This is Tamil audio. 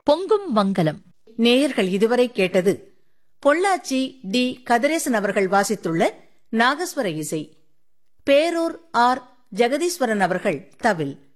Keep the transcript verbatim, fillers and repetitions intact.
பொங்கும் மங்கலம். நேயர்கள் இதுவரை கேட்டது பொள்ளாச்சி டி கதிரேசன் அவர்கள் வாசித்துள்ள நாகஸ்வர இசை. பேரூர் ஆர் ஜெகதீஸ்வரன் அவர்கள் தவில்.